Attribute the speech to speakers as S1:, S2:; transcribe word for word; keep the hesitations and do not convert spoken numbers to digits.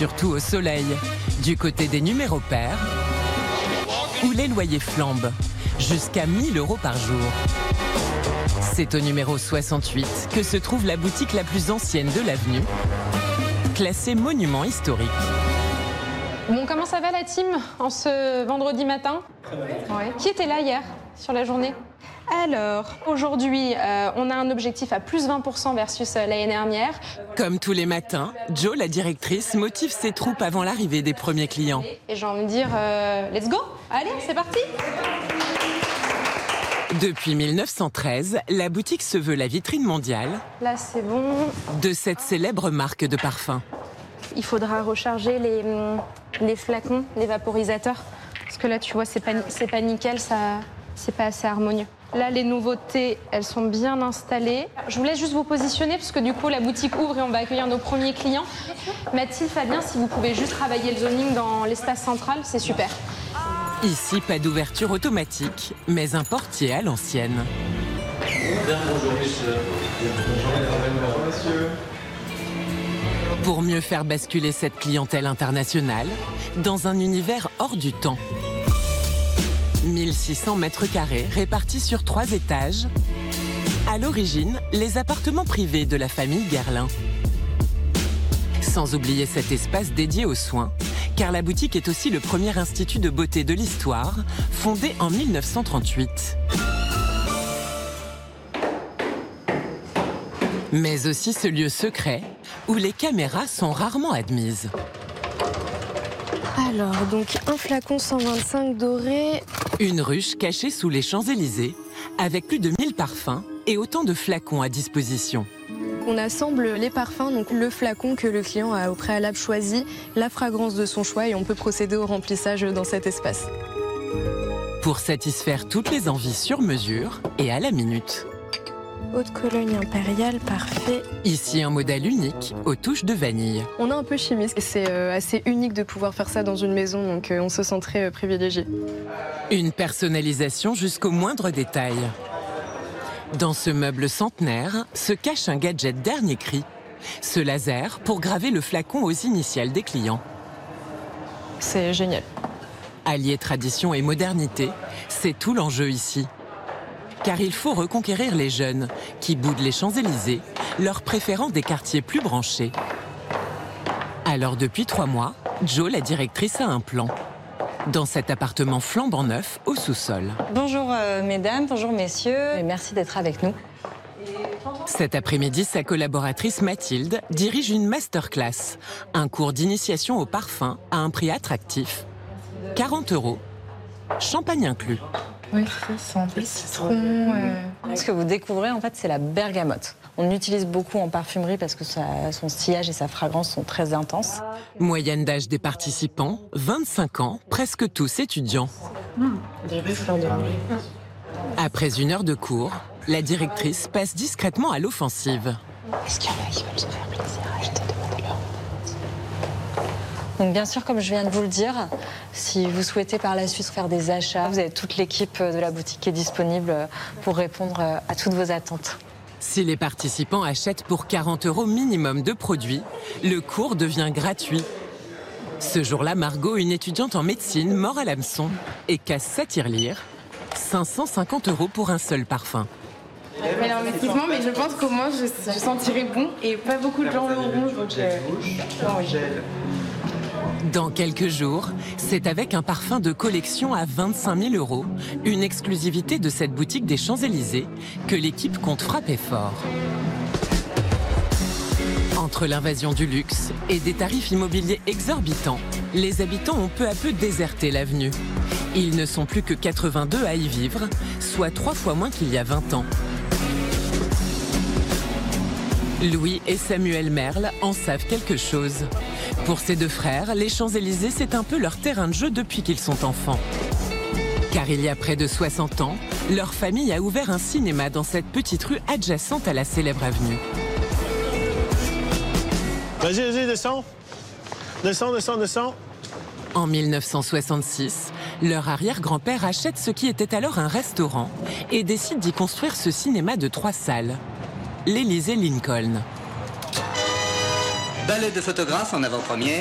S1: surtout au soleil, du côté des numéros pairs, où les loyers flambent, jusqu'à mille euros par jour. C'est au numéro soixante-huit que se trouve la boutique la plus ancienne de l'avenue, classée monument historique.
S2: Bon, comment ça va la team en ce vendredi matin? Ouais. Qui était là hier, sur la journée? Alors, aujourd'hui, euh, on a un objectif à plus vingt pour cent versus euh, l'année dernière.
S1: Comme tous les matins, Jo, la directrice, motive ses troupes avant l'arrivée des premiers clients.
S2: Et j'ai envie de dire, euh, let's go! Allez, c'est parti!
S1: Depuis mille neuf cent treize, la boutique se veut la vitrine mondiale.
S2: Là, c'est bon.
S1: De cette célèbre marque de parfum.
S2: Il faudra recharger les, les flacons, les vaporisateurs. Parce que là, tu vois, c'est pas, c'est pas nickel, ça, c'est pas assez harmonieux. Là, les nouveautés, elles sont bien installées. Je vous laisse juste vous positionner, parce que du coup, la boutique ouvre et on va accueillir nos premiers clients. Mathilde, Fabien, si vous pouvez juste travailler le zoning dans l'espace central, c'est super.
S1: Ici, pas d'ouverture automatique, mais un portier à l'ancienne.
S3: Bonjour, messieurs. Bonjour, monsieur.
S1: Pour mieux faire basculer cette clientèle internationale dans un univers hors du temps. mille six cents mètres carrés répartis sur trois étages. À l'origine, les appartements privés de la famille Guerlain. Sans oublier cet espace dédié aux soins, car la boutique est aussi le premier institut de beauté de l'histoire, fondé en mille neuf cent trente-huit. Mais aussi ce lieu secret où les caméras sont rarement admises.
S2: Alors, donc un flacon cent vingt-cinq doré.
S1: Une ruche cachée sous les Champs-Élysées, avec plus de mille parfums et autant de flacons à disposition.
S4: On assemble les parfums, donc le flacon que le client a au préalable choisi, la fragrance de son choix et on peut procéder au remplissage dans cet espace.
S1: Pour satisfaire toutes les envies sur mesure et à la minute.
S4: Haute Cologne impériale, parfait.
S1: Ici, un modèle unique aux touches de vanille.
S4: On est un peu chimiste et c'est euh, assez unique de pouvoir faire ça dans une maison, donc euh, on se sent très euh, privilégié.
S1: Une personnalisation jusqu'au moindre détail. Dans ce meuble centenaire se cache un gadget dernier cri, ce laser pour graver le flacon aux initiales des clients.
S4: C'est génial.
S1: Allier tradition et modernité, c'est tout l'enjeu ici. Car il faut reconquérir les jeunes qui boudent les Champs-Élysées, leur préférant des quartiers plus branchés. Alors depuis trois mois, Jo, la directrice, a un plan. Dans cet appartement flambant neuf au sous-sol.
S5: Bonjour euh, mesdames, bonjour messieurs, et merci d'être avec nous.
S1: Cet après-midi, sa collaboratrice Mathilde dirige une masterclass, un cours d'initiation au parfum à un prix attractif. quarante euros, champagne inclus.
S6: Oui, c'est un peu citron. Euh...
S5: Ce que vous découvrez, en fait, c'est la bergamote. On l'utilise beaucoup en parfumerie parce que ça, son sillage et sa fragrance sont très intenses.
S1: Moyenne d'âge des participants, vingt-cinq ans, presque tous étudiants.
S6: Mmh, fleur de
S1: Après une heure de cours, la directrice passe discrètement à l'offensive.
S5: Est-ce qu'il y en a qui veulent se faire plaisir? Achetez, demandez-leur. Donc bien sûr, comme je viens de vous le dire, si vous souhaitez par la suite faire des achats, vous avez toute l'équipe de la boutique qui est disponible pour répondre à toutes vos attentes.
S1: Si les participants achètent pour quarante euros minimum de produits, le cours devient gratuit. Ce jour-là, Margot, une étudiante en médecine, mord à l'hameçon et casse sa tirelire. cinq cent cinquante euros pour un seul parfum.
S6: Mais l'investissement, mais je pense qu'au moins je, je sentirai bon et pas beaucoup de gens l'auront. Donc, euh... non, oui.
S1: Dans quelques jours, c'est avec un parfum de collection à vingt-cinq mille euros, une exclusivité de cette boutique des Champs-Élysées, que l'équipe compte frapper fort. Entre l'invasion du luxe et des tarifs immobiliers exorbitants, les habitants ont peu à peu déserté l'avenue. Ils ne sont plus que quatre-vingt-deux à y vivre, soit trois fois moins qu'il y a vingt ans. Louis et Samuel Merle en savent quelque chose. Pour ces deux frères, les Champs-Élysées, c'est un peu leur terrain de jeu depuis qu'ils sont enfants. Car il y a près de soixante ans, leur famille a ouvert un cinéma dans cette petite rue adjacente à la célèbre avenue.
S7: Vas-y, vas-y, descends. Descends, descends, descends.
S1: En mille neuf cent soixante-six, leur arrière-grand-père achète ce qui était alors un restaurant et décide d'y construire ce cinéma de trois salles. L'Élysée Lincoln.
S8: Ballet de photographe en avant-première.